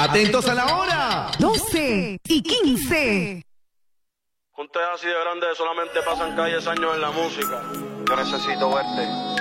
Atentos a la hora. 12:15. Juntes así de grandes solamente pasan calles años en la música. Yo necesito verte.